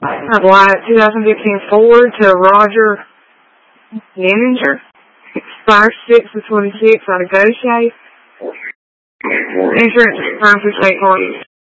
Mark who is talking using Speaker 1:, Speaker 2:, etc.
Speaker 1: White 2015 Ford to Roger Nenninger. Expires 6/26 on a Go Shape. Insurance time for State Farm.